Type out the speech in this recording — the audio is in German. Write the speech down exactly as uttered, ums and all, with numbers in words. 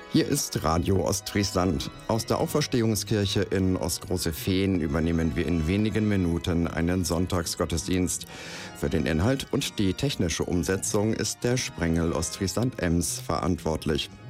Hier ist Radio Ostfriesland. Aus der Auferstehungskirche in Ostgroße-Fehn übernehmen wir in wenigen Minuten einen Sonntagsgottesdienst. Für den Inhalt und die technische Umsetzung ist der Sprengel Ostfriesland-Ems verantwortlich.